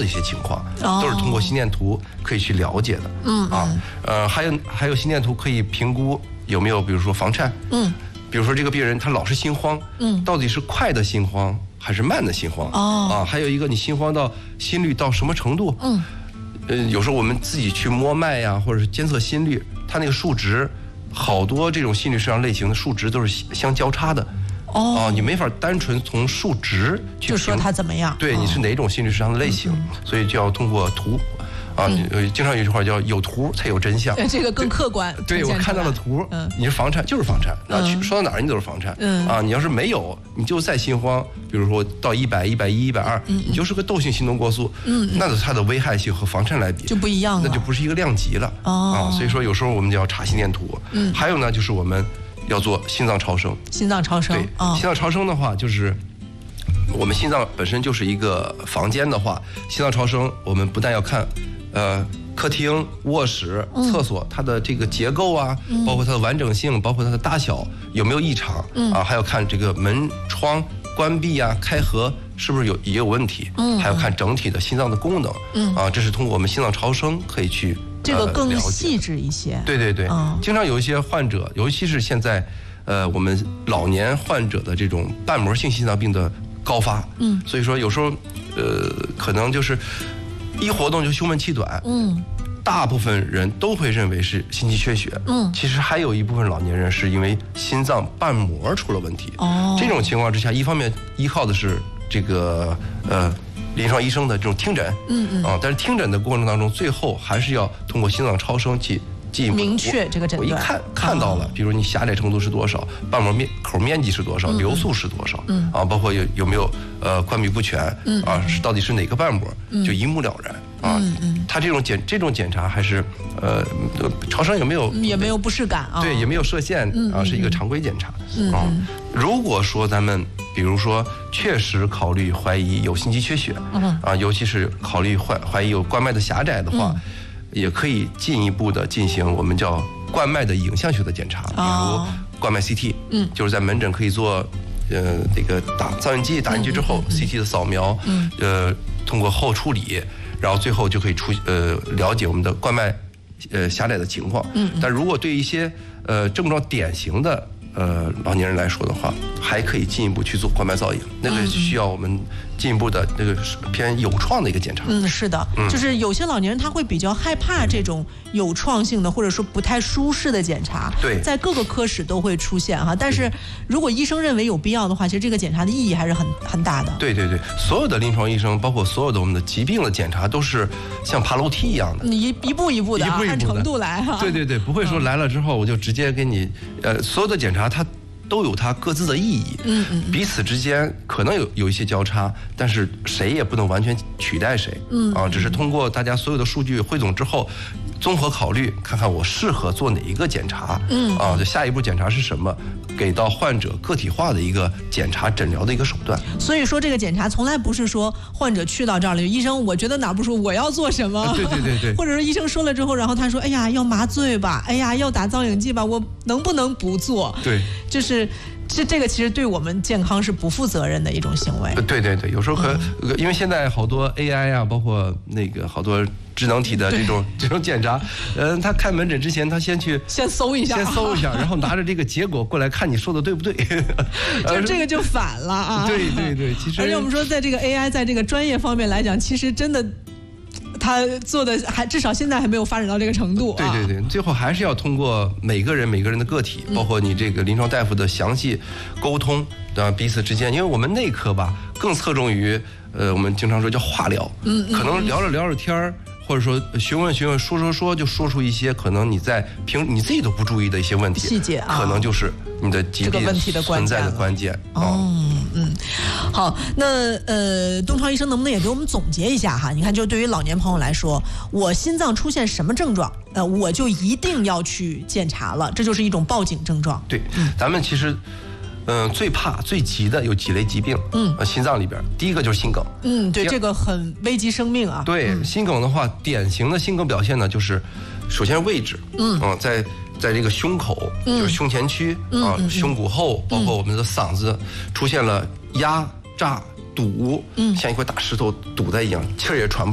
的一些情况，都是通过心电图可以去了解的。还有心电图可以评估有没有比如说房颤。比如说这个病人他老是心慌，到底是快的心慌还是慢的心慌？还有一个你心慌到心率到什么程度？有时候我们自己去摸脉呀，或者是监测心率，它那个数值，好多这种心律失常类型的数值都是相交叉的。你没法单纯从数值去就说它怎么样？ 对，你是哪种心律失常的类型，所以就要通过图。经常有句话叫有图才有真相， 这个更客观。 对，我看到了图，你是房颤就是房颤，说到哪儿你都是房颤。你要是没有，你就再心慌，比如说到100、110、120，你就是个窦性心动过速，那它的危害性和房颤来比就不一样了， 那就不是一个量级了。所以说有时候我们就要查心电图。还有呢，就是我们要做心脏超声。 心脏超声， 对，心脏超声的话就是。我们心脏本身就是一个房间的话，心脏超声我们不但要看，客厅、卧室、厕所它的这个结构啊，包括它的完整性，包括它的大小有没有异常，还要看这个门窗关闭啊、开合是不是也有问题，还要看整体的心脏的功能，这是通过我们心脏超声可以去这个更细致一些。 对，经常有一些患者，尤其是现在我们老年患者的这种瓣膜性心脏病的高发，所以说有时候可能就是一活动就胸闷气短，大部分人都会认为是心肌缺血，其实还有一部分老年人是因为心脏瓣膜出了问题。这种情况之下，一方面依靠的是这个临床医生的这种听诊，但是听诊的过程当中，最后还是要通过心脏超声去进一步明确这个诊断。 我一看到了，比如你狭窄程度是多少，瓣膜口面积是多少，流速是多少，包括有没有关闭不全，到底是哪个瓣膜，就一目了然。他这种检查还是超声也没有不适感，对，也没有射线是一个常规检查。如果说咱们比如说确实考虑怀疑有心肌缺血，尤其是考虑怀疑有冠脉的狭窄的话，也可以进一步的进行我们叫冠脉的影像学的检查，比如冠脉 CT，就是在门诊可以做这个造影剂打进去之后，CT 的扫描，通过后处理，然后最后就可以了解我们的冠脉狭窄的情况。但如果对一些症状典型的老年人来说的话，还可以进一步去做冠脉造影，那个需要我们进一步的那个偏有创的一个检查。 是的，就是有些老年人他会比较害怕这种有创性的或者说不太舒适的检查， 对，在各个科室都会出现哈。但是如果医生认为有必要的话，其实这个检查的意义还是很大的。 对，所有的临床医生，包括所有的我们的疾病的检查，都是像爬楼梯一样的， 你一步一步的按程度来哈。 对，不会说来了之后我就直接给你所有的检查它都有它各自的意义，彼此之间可能有一些交叉，但是谁也不能完全取代谁，只是通过大家所有的数据汇总之后，综合考虑，看看我适合做哪一个检查，就下一步检查是什么，给到患者个体化的一个检查诊疗的一个手段。 所以说这个检查从来不是说患者去到这儿了，医生我觉得哪不舒服，我要做什么， 对， 或者说医生说了之后，然后他说，哎呀要麻醉吧，哎呀要打造影剂吧，我能不能不做？ 对， 就是这个其实对我们健康是不负责任的一种行为。 对，有时候因为现在好多 AI 啊，包括那个好多智能体的这种检查，他开门诊之前，他先搜一下， 然后拿着这个结果过来看你说的对不对， 就这个就反了啊。 对，其实而且我们说在这个 AI 在这个专业方面来讲，其实真的。他做的至少现在还没有发展到这个程度。 对，最后还是要通过每个人的个体，包括你这个临床大夫的详细沟通，彼此之间，因为我们内科吧更侧重于我们经常说叫话聊，可能聊着天儿。或者说询问说就说出一些可能你在你自己都不注意的一些问题细节， 可能就是你的疾病存在的关键。 好，那东超医生能不能也给我们总结一下哈？你看，就对于老年朋友来说，我心脏出现什么症状，我就一定要去检查了，这就是一种报警症状。 对，咱们其实。最怕最急的有几类疾病，心脏里边第一个就是心梗， 对，这个很危及生命啊。 对，心梗的话，典型的心梗表现呢，就是首先位置，在这个胸口，就是胸前区胸骨后，包括我们的嗓子出现了压榨堵，像一块大石头堵在一样，气儿也喘不